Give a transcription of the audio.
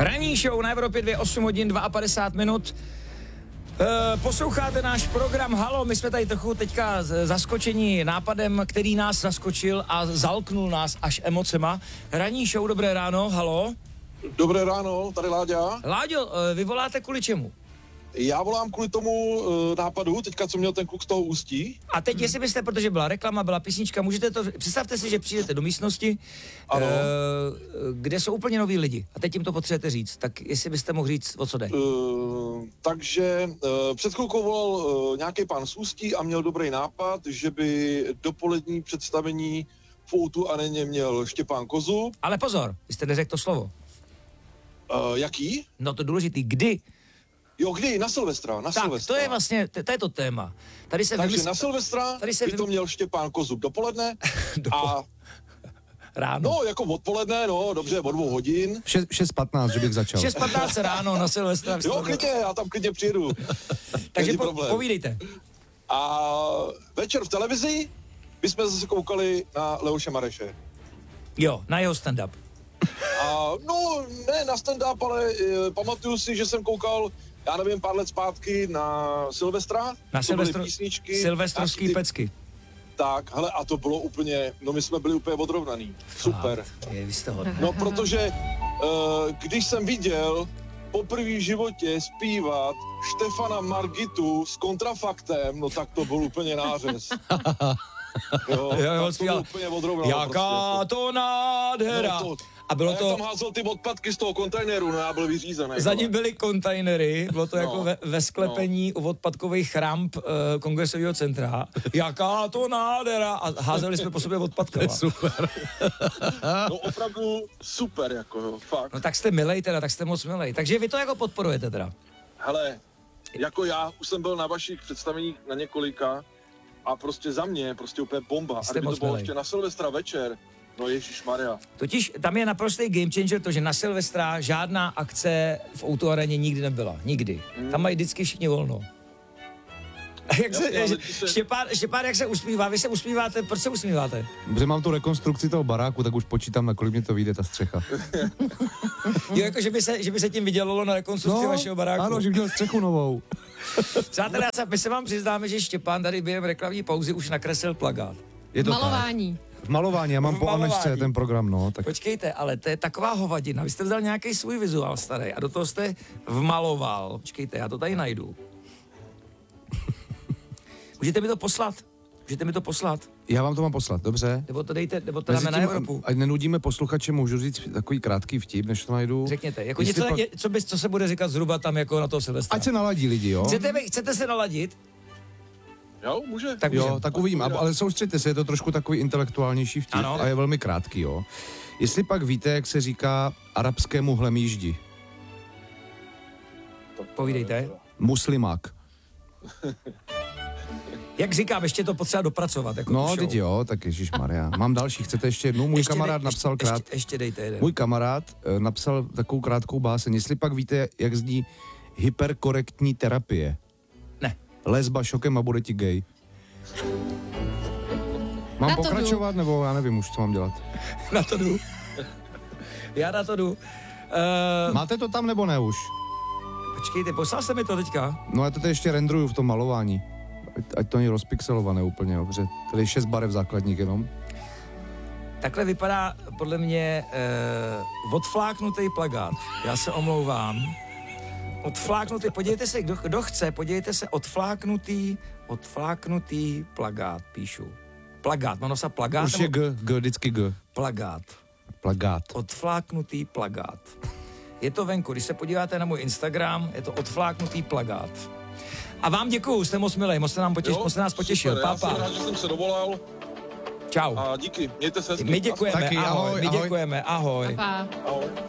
Ranní show na Evropě 2, 8 hodin 52 minut. Posloucháte náš program Halo, my jsme tady trochu teďka zaskočení nápadem, který nás zaskočil a zalknul nás až emocema. Ranní show, dobré ráno, halo. Dobré ráno, tady Láďa. Láďo, vy voláte kvůli čemu? Já volám kvůli tomu nápadu, teďka co měl ten kluk z toho Ústí. A teď, jestli byste, protože byla reklama, byla písnička, můžete to, představte si, že přijdete do místnosti, kde jsou úplně noví lidi a teď jim to potřebujete říct, tak jestli byste mohl říct, o co jde. Takže před chvilkou volal nějaký pán z Ústí a měl dobrý nápad, že by dopolední představení v O2 areně měl Štěpán Kozub. Ale pozor, vy jste neřekl to slovo. Jaký? No to důležitý, kdy? Jo, kdy? Na Silvestra. Tak, to je vlastně, to je to téma. Tady se Takže na Silvestra by to měl Štěpán Kozub dopoledne a ráno. No, jako odpoledne, no, dobře, od 2 hodin. 6:15, že bych začal. 6:15 ráno na Silvestra. Jo, klidně, já tam klidně přijedu. Takže povídejte. A večer v televizi bychom zase koukali na Leoše Mareše. Jo, na jeho stand-up. A no, ne na stand-up, ale pamatuju si, že jsem koukal, já nevím, pár let zpátky na Silvestra. Na silvestrovský pecky. Tak, hele, a to bylo úplně, no my jsme byli úplně odrovnaný. Super. Vy jste hodný. No, protože když jsem viděl poprvé v životě zpívat Štefana Margitu s kontrafaktem, no tak to byl úplně nářez. Jo, to byl úplně odrovnaný. Jaká prostě, to nádhera. No a bylo to... Jak tam házel ty odpadky z toho kontejneru, no já byl vyřízený. Za ním byly kontejnery, bylo to jako ve sklepení u odpadkových ramp Kongresového centra. Jaká to nádhera. A házeli jsme po sobě odpadkama. Super. No opravdu super, jako jo, fakt. No tak jste milej teda, tak jste moc milej. Takže vy to jako podporujete teda? Hele, jako já už jsem byl na vašich představeních na několika a prostě za mě prostě úplně bomba. A kdyby to bylo ještě na Silvestra večer, no ježišmarja. Totiž tam je naprostý game changer to, že na Silvestra žádná akce v O2 areně nikdy nebyla. Nikdy. Tam mají vždycky všichni volno. Jak Štěpán, jak se usmívá? Vy se usmíváte, proč se usmíváte? Protože mám tu rekonstrukci toho baráku, tak už počítám, na kolik mě to vyjde ta střecha. Jo, jako že by se tím vydělalo na rekonstrukci vašeho baráku. Ano, že měl střechu novou. Přátelé, my se vám přiznáme, že Štěpán tady během reklamní pauzy už nakreslil plakát. Je to malování. V malování, já mám po Anešce ten program, no. Tak... Počkejte, ale to je taková hovadina. Vy jste vzal nějaký svůj vizuál starý a do toho jste vmaloval. Počkejte, já to tady najdu. Můžete mi to poslat? Já vám to mám poslat, dobře. Nebo to dejte, nebo to dáme na Evropu. Ať nenudíme posluchače, můžu říct takový krátký vtip, než to najdu. Řekněte, jako něco, co se bude říkat zhruba tam jako na toho Silvestra. Ať se naladí lidi, jo? Chcete se naladit? Jo, může. Tak jo, tak uvidím, ale soustřeďte se, je to trošku takový intelektuálnější vtip a je velmi krátký, jo. Jestli pak víte, jak se říká arabskému hlemýždi? Povídejte. Muslimák. Jak říkám, ještě to potřeba dopracovat. Jako no, teď jo, tak ježišmarja. Mám další, chcete ještě jednu? Můj kamarád napsal ještě dejte jeden. Můj kamarád napsal takovou krátkou báseň. Jestli pak víte, jak zní hyperkorektní terapie. Ne. Lesba šokem a bude ti gay. Mám pokračovat, nebo já nevím už, co mám dělat? Na to jdu. Já na to jdu. Máte to tam, nebo ne už? Počkejte, poslal jste mi to teďka? No já to ještě rendruju v tom malování. Ať to není rozpixelované úplně, jo, protože tady je 6 barev základních jenom. Takhle vypadá podle mě odfláknutý plakát. Já se omlouvám. Odfláknutý, podívejte se, kdo chce, podívejte se, odfláknutý plakát, píšu. Plakát, mám napsat plakát? Už je G, vždycky G. Plakát. Odfláknutý plakát. Je to venku, když se podíváte na můj Instagram, je to odfláknutý plakát. A vám děkuju, jste moc milej, moc jste nás potěšil. Super, Pápa. Já jsem rád, že jsem se dovolal. Čau. A díky, mějte se hezky. My děkujeme, taky, ahoj. My děkujeme, ahoj. Papa. Ahoj.